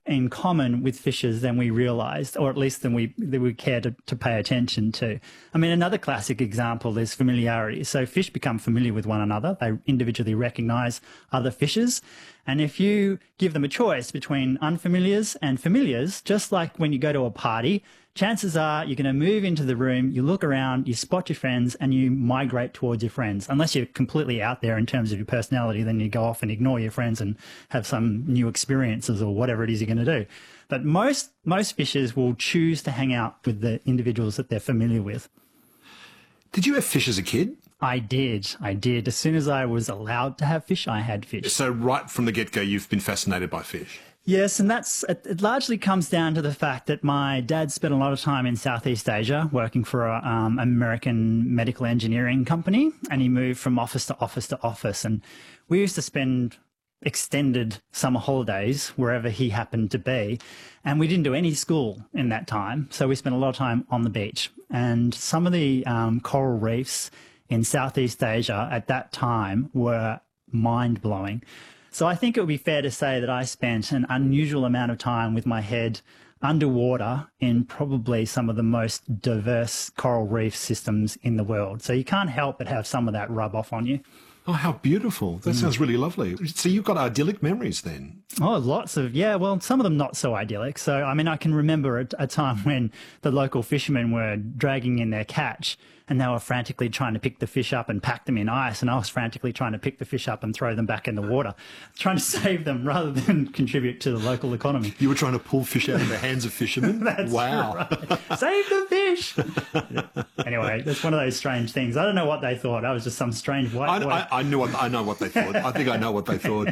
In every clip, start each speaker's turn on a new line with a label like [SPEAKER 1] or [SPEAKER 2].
[SPEAKER 1] in common with fishes than we realized, or at least than we care to pay attention to. I mean, another classic example is familiarity. So fish become familiar with one another. They individually recognize other fishes. And if you give them a choice between unfamiliars and familiars, just like when you go to a party, chances are you're going to move into the room, you look around, you spot your friends, and you migrate towards your friends. Unless you're completely out there in terms of your personality, then you go off and ignore your friends and have some new experiences or whatever it is you're going to do. But most fishes will choose to hang out with the individuals that they're familiar with.
[SPEAKER 2] Did you have fish as a kid?
[SPEAKER 1] I did. As soon as I was allowed to have fish, I had fish.
[SPEAKER 2] So right from the get-go, you've been fascinated by fish?
[SPEAKER 1] Yes, and it largely comes down to the fact that my dad spent a lot of time in Southeast Asia working for an American medical engineering company, and he moved from office to office to office. And we used to spend extended summer holidays wherever he happened to be, and we didn't do any school in that time, so we spent a lot of time on the beach. And some of the coral reefs in Southeast Asia at that time were mind-blowing. So I think it would be fair to say that I spent an unusual amount of time with my head underwater in probably some of the most diverse coral reef systems in the world. So you can't help but have some of that rub off on you.
[SPEAKER 2] Oh, how beautiful. That sounds really lovely. So you've got idyllic memories then?
[SPEAKER 1] Oh, lots of, yeah, well, some of them not so idyllic. So, I mean, I can remember a time when the local fishermen were dragging in their catch and they were frantically trying to pick the fish up and pack them in ice, and I was frantically trying to pick the fish up and throw them back in the water, trying to save them rather than contribute to the local economy.
[SPEAKER 2] You were trying to pull fish out of the hands of fishermen?
[SPEAKER 1] That's
[SPEAKER 2] wow.
[SPEAKER 1] Right. Save the fish! Anyway, that's one of those strange things. I don't know what they thought. I was just some strange white boy.
[SPEAKER 2] I know what they thought. I think I know what they thought.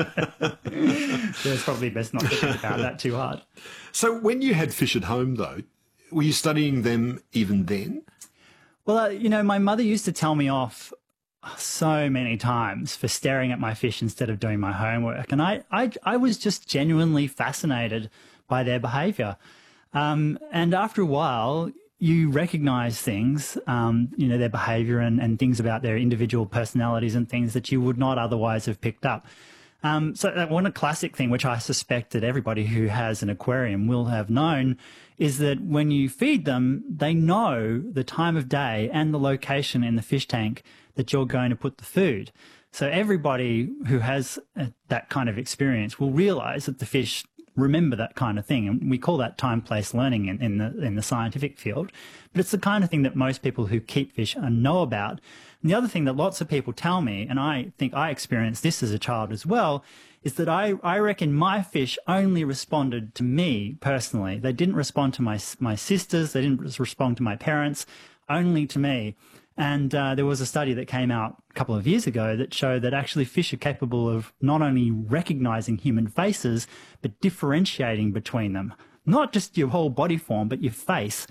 [SPEAKER 1] So it's probably best not to think about that too hard.
[SPEAKER 2] So when you had fish at home, though, were you studying them even then?
[SPEAKER 1] Well, you know, my mother used to tell me off so many times for staring at my fish instead of doing my homework. And I was just genuinely fascinated by their behavior. And after a while, you recognize things, you know, their behavior and things about their individual personalities and things that you would not otherwise have picked up. So one classic thing, which I suspect that everybody who has an aquarium will have known, is that when you feed them, they know the time of day and the location in the fish tank that you're going to put the food. So everybody who has that kind of experience will realize that the fish remember that kind of thing. And we call that time-place learning in the scientific field. But it's the kind of thing that most people who keep fish know about. And the other thing that lots of people tell me, and I think I experienced this as a child as well, is that I reckon my fish only responded to me personally. They didn't respond to my sisters. They didn't respond to my parents, only to me. And there was a study that came out a couple of years ago that showed that actually fish are capable of not only recognizing human faces, but differentiating between them. Not just your whole body form, but your face.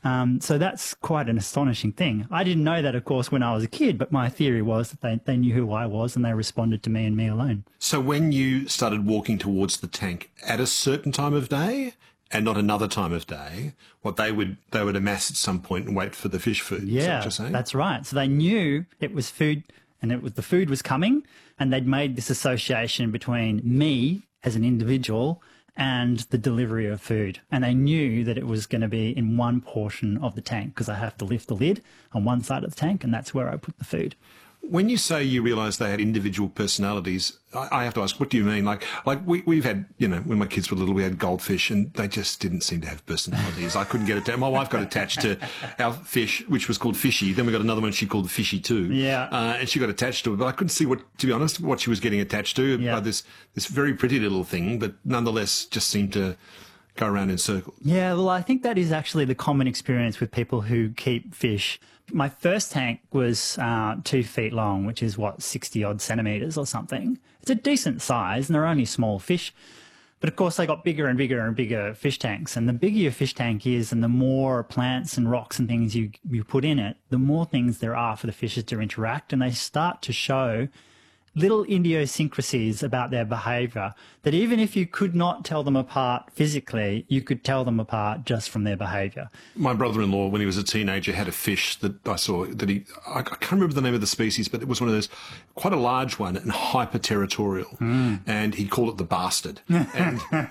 [SPEAKER 1] So that's quite an astonishing thing. I didn't know that, of course, when I was a kid, but my theory was that they knew who I was and they responded to me and me alone.
[SPEAKER 2] So when you started walking towards the tank at a certain time of day and not another time of day, what they would amass at some point and wait for the fish food.
[SPEAKER 1] Yeah,
[SPEAKER 2] is that what you're saying?
[SPEAKER 1] That's right. So they knew it was food and the food was coming, and they'd made this association between me as an individual and the delivery of food. And they knew that it was going to be in one portion of the tank because I have to lift the lid on one side of the tank, and that's where I put the food.
[SPEAKER 2] When you say you realised they had individual personalities, I have to ask, what do you mean? Like we've had, you know, when my kids were little, we had goldfish and they just didn't seem to have personalities. I couldn't get it. My wife got attached to our fish, which was called Fishy. Then we got another one she called Fishy too.
[SPEAKER 1] Yeah.
[SPEAKER 2] And she got attached to it, but I couldn't see to be honest, what she was getting attached to.
[SPEAKER 1] Yeah.
[SPEAKER 2] This very pretty little thing, but nonetheless just seemed to go around in circles.
[SPEAKER 1] Yeah, well, I think that is actually the common experience with people who keep fish. My first tank was 2 feet long, which is, 60-odd centimetres or something. It's a decent size, and they're only small fish. But, of course, they got bigger and bigger and bigger fish tanks. And the bigger your fish tank is and the more plants and rocks and things you put in it, the more things there are for the fishes to interact. And they start to show little idiosyncrasies about their behaviour that even if you could not tell them apart physically, you could tell them apart just from their behaviour.
[SPEAKER 2] My brother-in-law, when he was a teenager, had a fish that I saw that I can't remember the name of the species, but it was one of those, quite a large one and hyper-territorial. And he called it the bastard. And